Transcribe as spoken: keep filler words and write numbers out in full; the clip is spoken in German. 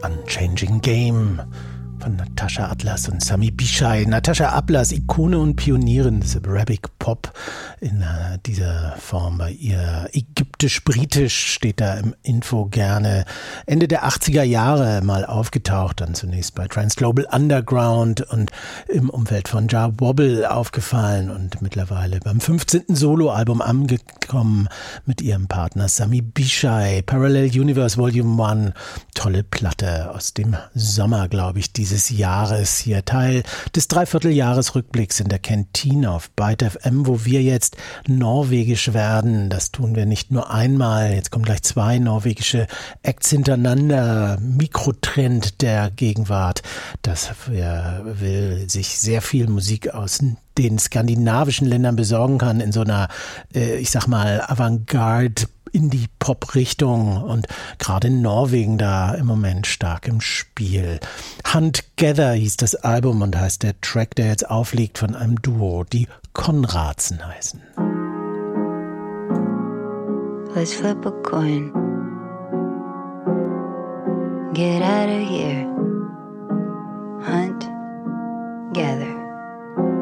Unchanging Game von Natascha Atlas und Sami Bichai. Natascha Atlas, Ikone und Pionierin des Arabic Pop in äh, dieser Form. Bei ihr ägyptisch-britisch steht da im Info gerne. Ende der achtziger Jahre mal aufgetaucht, dann zunächst bei Trans Global Underground und im Umfeld von Jah Wobble aufgefallen und mittlerweile beim fünfzehnten Soloalbum angekommen mit ihrem Partner Sami Bichai. Parallel Universe Volume eins, tolle Platte aus dem Sommer, glaube ich, dieses Jahres. Hier Teil des Dreivierteljahresrückblicks in der Kantine auf Byte F M, wo wir jetzt norwegisch werden. Das tun wir nicht nur einmal. Jetzt kommen gleich zwei norwegische Acts hintereinander. Mikrotrend der Gegenwart. Das will sich sehr viel Musik aus den skandinavischen Ländern besorgen kann in so einer, äh, ich sag mal, Avantgarde Indie-Pop-Richtung und gerade in Norwegen da im Moment stark im Spiel. Huntgether hieß das Album und heißt der Track, der jetzt aufliegt von einem Duo, die Konradsen heißen. Let's flip a coin. Get out of here.